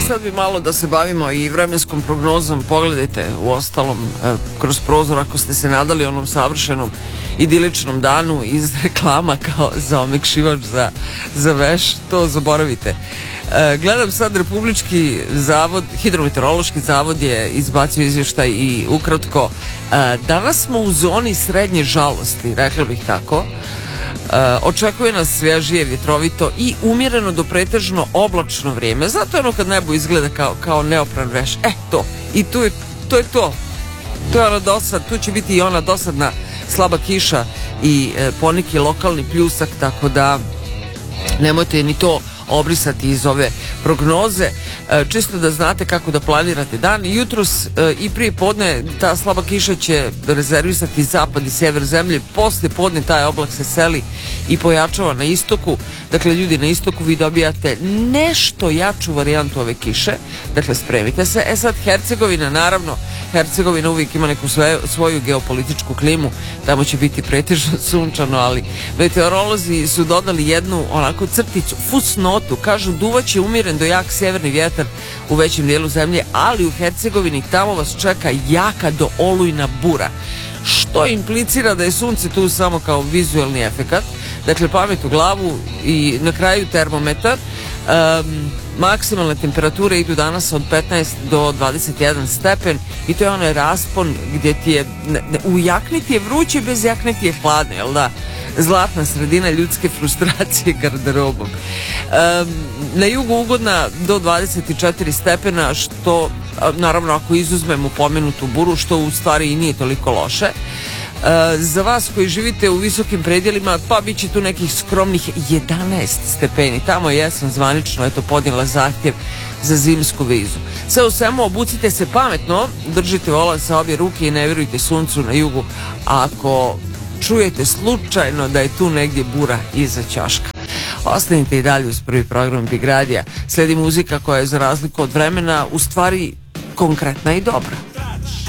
sad bi malo da se bavimo i vremenskom prognozom. Pogledajte u ostalom kroz prozor ako ste se nadali onom savršenom idiličnom danu iz reklama kao za omekšivač za veš, to zaboravite. Gledam sad Republički zavod, hidrometeorološki zavod je izbacio izvještaj i ukratko danas smo u zoni srednje žalosti, rekla bih tako. Očekuje nas svježije, vjetrovito i umjereno do pretežno oblačno vrijeme. Zato je ono kad nebo izgleda kao neopran veš. To je to. To je ono dosad, tu će biti i ona dosadna slaba kiša i poneki lokalni pljusak, tako da nemojte ni to obrisati iz ove prognoze, čisto da znate kako da planirate dan. Jutros i prije podne ta slaba kiša će rezervisati zapad i sjever zemlje, poslije podne taj oblak se seli i pojačava na istoku. Dakle, ljudi, na istoku vi dobijate nešto jaču varijantu ove kiše, dakle spremite se. Sad Hercegovina, naravno, Hercegovina uvijek ima neku svoju geopolitičku klimu, tamo će biti pretežno sunčano, ali meteorolozi su dodali jednu onako crticu, fusnotu, kažu duvaće umjeren do jak sjeverni vjetar u većem dijelu zemlje, ali u Hercegovini tamo vas čeka jaka do olujna bura, što implicira da je sunce tu samo kao vizualni efekat. Dakle, pamet u glavu i na kraju termometar. Maksimalne temperature idu danas od 15 do 21 stepen i to je onaj raspon gdje ti je u jakni ti je vruće, bez jakne ti je hladno, jel da? Zlatna sredina ljudske frustracije garderobom. Na jugu ugodna do 24 stepena, što naravno ako izuzmemo pomenutu buru, što u stvari i nije toliko loše. Za vas koji živite u visokim predjelima, pa bit će tu nekih skromnih 11 stepeni. Tamo je jesen zvanično podnijela zahtjev za zimsku vizu. Sve u svemu, obucite se pametno, držite volan sa obje ruke i ne vjerujte suncu na jugu ako čujete slučajno da je tu negdje bura iza ćoška. Ostanite i dalje uz prvi program Big Radija. Slijedi muzika koja je za razliku od vremena u stvari konkretna i dobra.